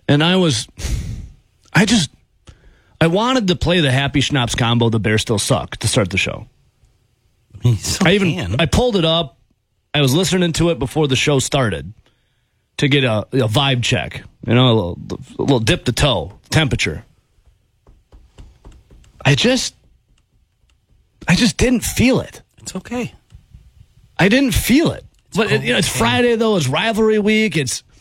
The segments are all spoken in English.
And I wanted to play the Happy Schnapps combo, The Bears Still Suck, to start the show. I pulled it up. I was listening to it before the show started to get a vibe check, a little dip the toe, temperature. I just didn't feel it. It's okay. I didn't feel it. But it's Friday, though. It's rivalry week.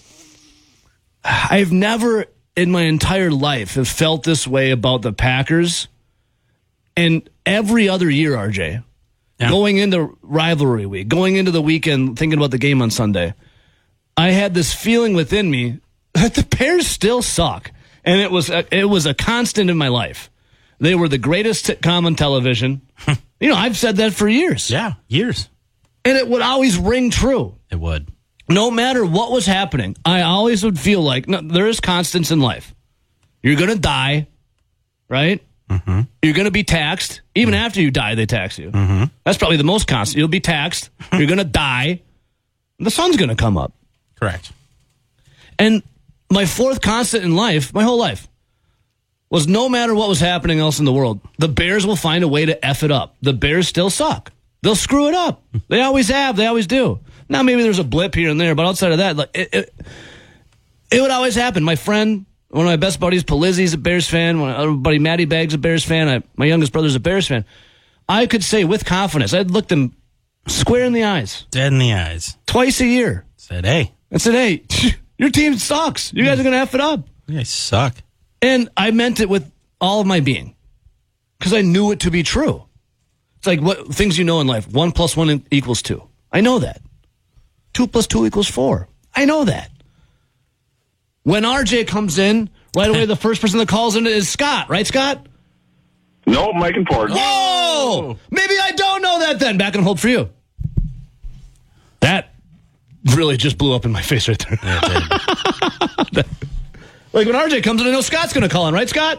I've never in my entire life have felt this way about the Packers. And every other year, RJ, going into rivalry week, going into the weekend, thinking about the game on Sunday, I had this feeling within me that the Bears still suck. And it was a constant in my life. They were the greatest sitcom on television. I've said that for years. Yeah, years. And it would always ring true. It would. No matter what was happening, I always would feel like there is constants in life. You're going to die, right? Mm-hmm. You're going to be taxed. Even after you die, they tax you. Mm-hmm. That's probably the most constant. You'll be taxed. You're going to die. The sun's going to come up. Correct. And my fourth constant in life, my whole life, was no matter what was happening else in the world, the Bears will find a way to F it up. The Bears still suck. They'll screw it up. They always have. They always do. Now, maybe there's a blip here and there, but outside of that, it would always happen. My friend, one of my best buddies, Palizzi's a Bears fan. My other buddy, Matty Bag's a Bears fan. My youngest brother's a Bears fan. I could say with confidence, I'd look them square in the eyes. Dead in the eyes. Twice a year. Said, hey. I said, hey, your team sucks. You guys are going to F it up. You guys suck. And I meant it with all of my being because I knew it to be true. It's like what things you know in life. 1 + 1 = 2. I know that. 2 + 2 = 4. I know that. When RJ comes in, right away the first person that calls in is Scott. Right, Scott? No, Mike and Ford. Whoa! Maybe I don't know that then. Back and hold for you. That really just blew up in my face right there. Yeah, it did. Like when RJ comes in, I know Scott's going to call in. Right, Scott?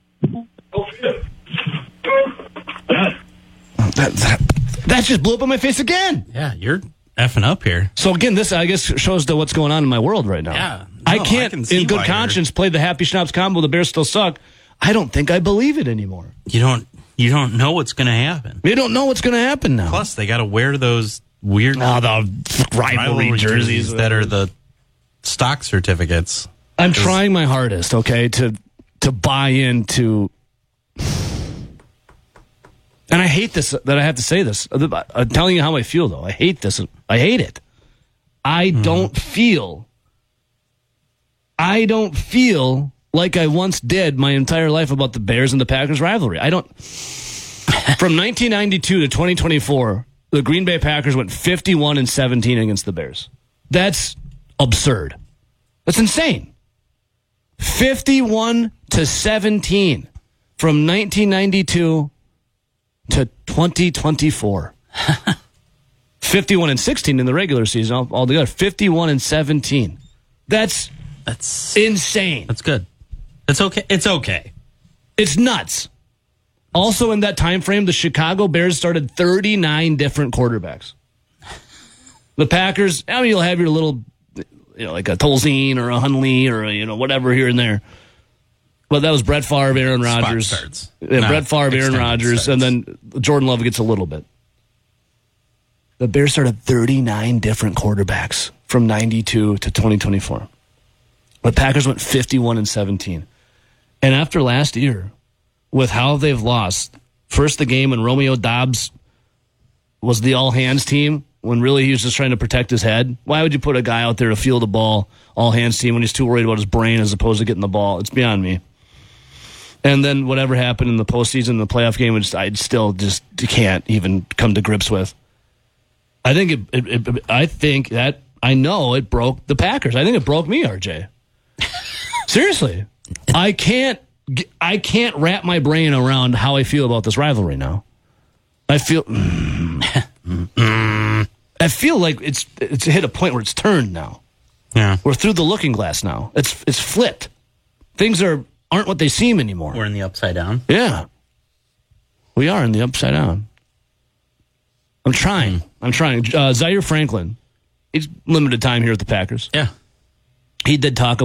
That just blew up in my face again. Yeah, you're effing up here. So again, this I guess shows to what's going on in my world right now. Yeah, I can't, in good conscience, play the Happy Schnapps combo. The Bears still suck. I don't think I believe it anymore. You don't know what's going to happen. We don't know what's going to happen now. Plus, they got to wear those weird the rivalry jerseys that are the stock certificates. I'm trying my hardest, okay, to buy into. And I hate this, that I have to say this. I'm telling you how I feel, though. I hate this. I hate it. I don't feel like I once did my entire life about the Bears and the Packers rivalry. I don't. From 1992 to 2024, the Green Bay Packers went 51-17 against the Bears. That's absurd. That's insane. 51-17 from 1992 to 2024. 51-16 in the regular season altogether. 51-17. That's insane. That's good. It's okay. It's okay. It's nuts. Also in that time frame, the Chicago Bears started 39 different quarterbacks. The Packers, you'll have your little, like a Tolzien or a Hundley or whatever here and there. But that was Brett Favre, Aaron Rodgers. Brett Favre, Aaron Rodgers, and then Jordan Love gets a little bit. The Bears started 39 different quarterbacks from 92 to 2024. The Packers went 51-17. And after last year, with how they've lost, first the game when Romeo Doubs was the all-hands team, when really he was just trying to protect his head. Why would you put a guy out there to field the ball, all-hands team, when he's too worried about his brain as opposed to getting the ball? It's beyond me. And then whatever happened in the postseason, the playoff game, which I still just can't even come to grips with. I think I know it broke the Packers. I think it broke me, RJ. Seriously. I can't wrap my brain around how I feel about this rivalry now. I feel like it's hit a point where it's turned now. Yeah. We're through the looking glass now. It's flipped. Things aren't what they seem anymore. We're in the upside down. Yeah. We are in the upside down. I'm trying. Zaire Franklin, he's limited time here at the Packers. Yeah. He did talk